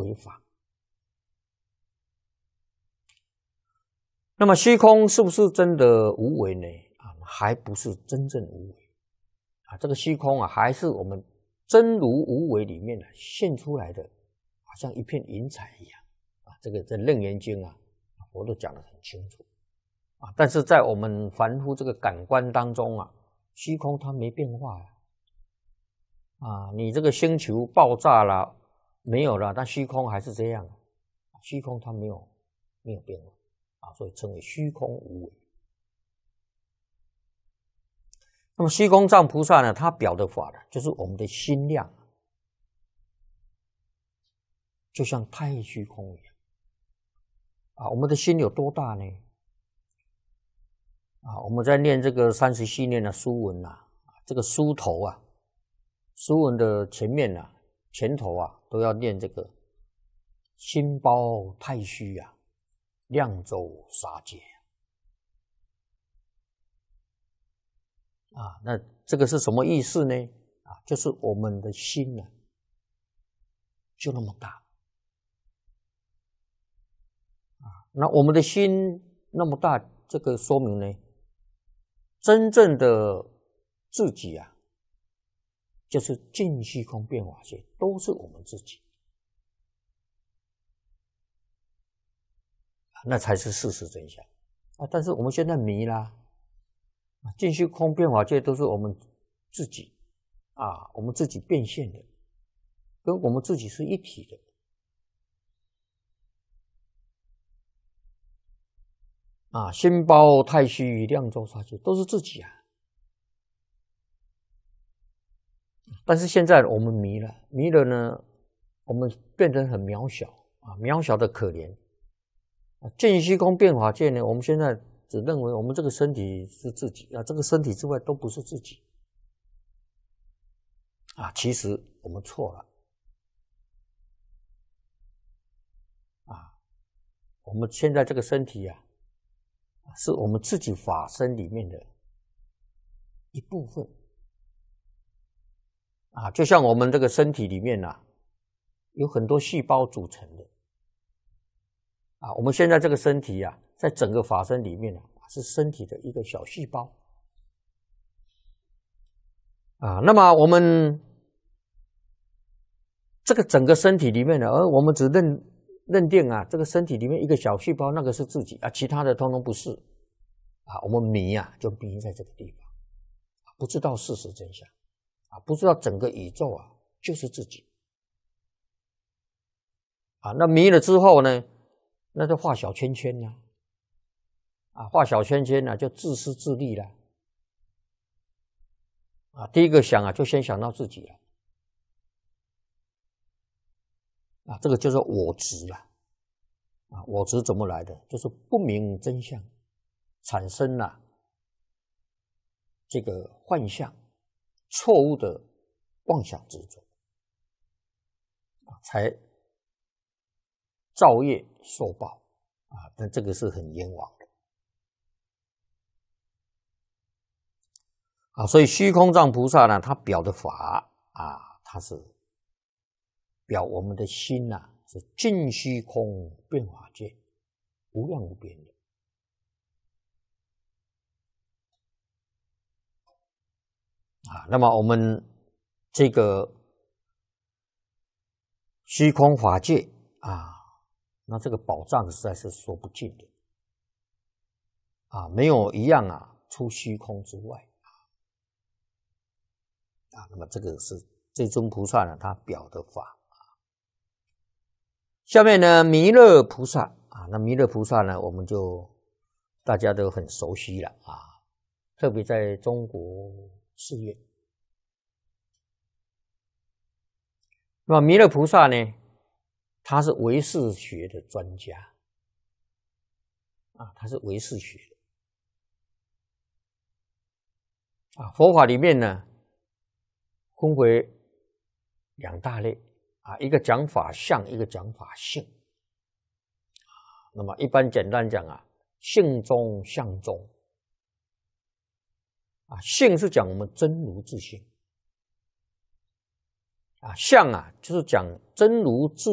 为法。那么虚空是不是真的无为呢？还不是真正无为这个虚空还是我们真如无为里面现出来的，好像一片云彩一样这个在《楞严经》佛都讲得很清楚但是在我们凡夫这个感官当中虚空它没变化你这个星球爆炸了没有了，但虚空还是这样，虚空它没有变化所以称为虚空无为。那么虚空藏菩萨呢，他表的法呢，就是我们的心量，就像太虚空一样我们的心有多大呢？我们在念这个37念的书文这个书头书文的前面前头都要念这个心包太虚量周沙界那这个是什么意思呢？就是我们的心就那么大那我们的心那么大，这个说明呢，真正的自己就是尽虚空变法界，都是我们自己那才是事实真相但是我们现在迷啦尽虚空变法界都是我们自己我们自己变现的，跟我们自己是一体的心包太虚量周沙界都是自己但是现在我们迷了呢，我们变成很渺小渺小的可怜尽虚空变法界呢，我们现在只认为我们这个身体是自己这个身体之外都不是自己其实我们错了我们现在这个身体是我们自己法身里面的一部分就像我们这个身体里面有很多细胞组成的我们现在这个身体在整个法身里面是身体的一个小细胞那么我们这个整个身体里面而我们只认定这个身体里面一个小细胞那个是自己其他的通通不是我们迷就迷在这个地方不知道事实真相不知道整个宇宙就是自己那迷了之后呢，那就画小圈圈画小圈圈就自私自利了第一个想就先想到自己了这个就是我执了我执怎么来的？就是不明真相产生了这个幻象，错误的妄想执着才造业受报但这个是很冤枉的所以虚空藏菩萨呢，他表的法他是表我们的心是尽虚空变法界，无量无边的那么我们这个虚空法界那这个宝藏实在是说不尽的没有一样出虚空之外那么这个是这尊菩萨呢，他表的法下面呢，弥勒菩萨那弥勒菩萨呢，我们就大家都很熟悉了特别在中国寺院。那么弥勒菩萨呢，他是唯识学的专家他是唯识学的佛法里面呢，分为两大类一个讲法相，一个讲法性那么一般简单讲性中相中性是讲我们真如自性相就是讲真如自